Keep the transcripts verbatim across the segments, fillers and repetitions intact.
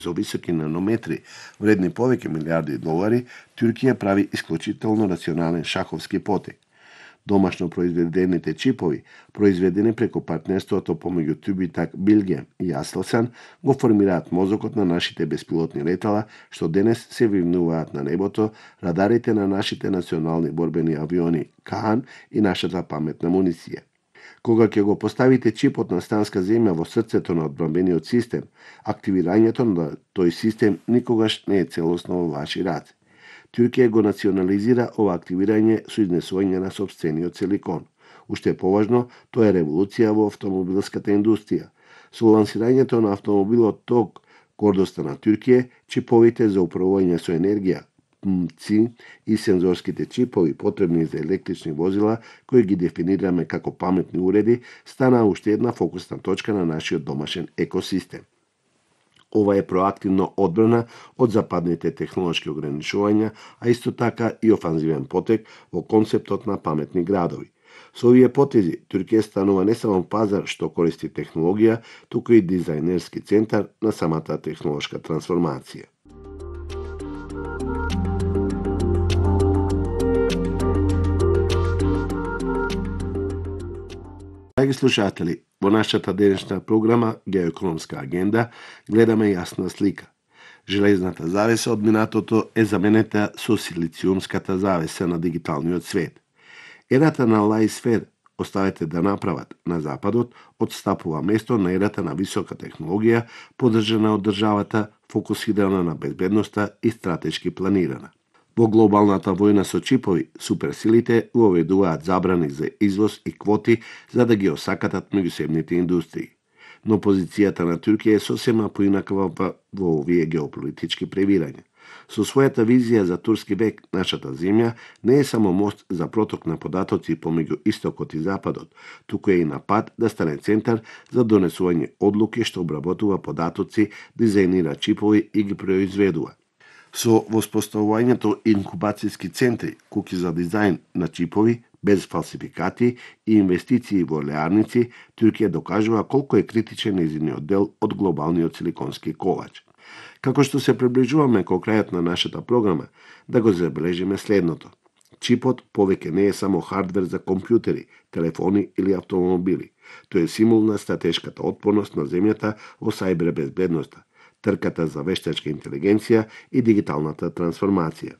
Со високи нанометри, вредни повеќе милиарди долари, Туркија прави исклучително рационален шаховски потек. Домашно произведените чипови, произведени преку партнерството помеѓу TÜBİTAK Bilge и Aselsan, го формираат мозокот на нашите беспилотни летала, што денес се вивнуваат на небото, радарите на нашите национални борбени авиони Каан и нашата паметна муниција. Кога ќе го поставите чипот на станска земја во срцето на одбранбениот систем, активирањето на тој систем никогаш не е целосно во ваши раце. Туркија го национализира ова активирање со изнесување на сопствениот силикон. Уште поважно, тоа е револуција во автомобилската индустрија. Со лансирањето на автомобилот ток, гордоста на Туркија, чиповите за управување со енергија, ем ци и сензорските чипови потребни за електрични возила, кои ги дефинираме како паметни уреди, станаа уште една фокусна точка на нашиот домашен екосистем. Ова е проактивно одбрана од западните технолошки ограничувања, а исто така и офанзивен потек во концептот на паметни градови. Со овие потези, Туркија станува не само пазар што користи технологија, туку и дизајнерски центар на самата технолошка трансформација. Драги слушатели, во нашата денешна програма Геоекономска агенда гледаме јасна слика. Железната завеса од минатото е заменета со силициумската завеса на дигиталниот свет. Ерата на лајсфер, оставете да направат на Западот, отстапува место на ерата на висока технологија, поддржана од државата, фокусирана на безбедноста и стратешки планирана. Во глобалната војна со чипови, суперсилите воведуваат забрани за извоз и квоти за да ги осакатат меѓусебните индустрии. Но позицијата на Туркија е сосема поинаква во овие геополитички превирања. Со својата визија за турски век, нашата земја не е само мост за проток на податоци помеѓу истокот и западот, туку е и на пат да стане центар за донесување одлуки што обработува податоци, дизајнира чипови и ги произведува. Со воспоставувањето инкубацијски центри, куки за дизајн на чипови, без фалсификати и инвестиции во леарници, Туркија докажува колку е критичен нејзиниот дел од глобалниот силиконски колач. Како што се приближуваме кон крајот на нашата програма, да го забележиме следното. Чипот повеќе не е само хардвер за компјутери, телефони или автомобили. Тој е символ на стратешката отпорност на земјата во сајбер безбедноста, трката за вештачка интелигенција и дигиталната трансформација.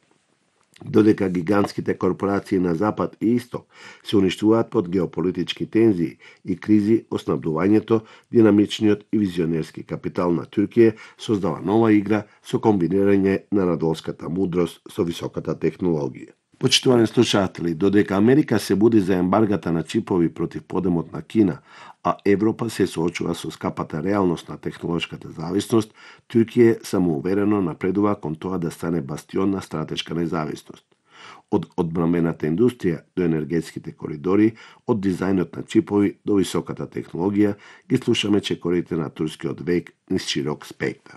Додека гигантските корпорации на Запад и Исток се уништуваат под геополитички тензии и кризи, оснабдувањето, динамичниот и визионерски капитал на Туркија создава нова игра со комбинирање на надолската мудрост со високата технологија. Почитувани слушатели, додека Америка се буди за ембаргата на чипови против подемот на Кина, а Европа се соочува со скапата реалност на технолошката зависност, Туркија самоуверено напредува кон тоа да стане бастион на стратешка независност. Од одбранбената индустрија до енергетските коридори, од дизајнот на чипови до високата технологија, ги слушаме чекорите на турскиот век низ широк спектар.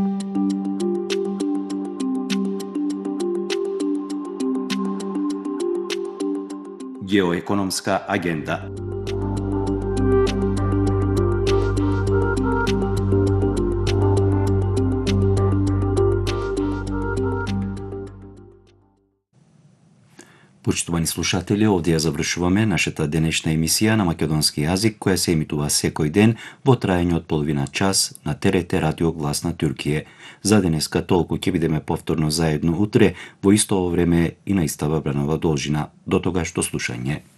Геоекономска агенда. Почитувани слушатели, овде ја завршуваме нашата денешна емисија на македонски јазик, која се емитува секој ден во трајање од половина час на Т Р Т Радио Глас на Туркија. За денеска толку, ќе бидеме повторно заедно утре во исто време и на иста бранова должина. До тогаш до слушање.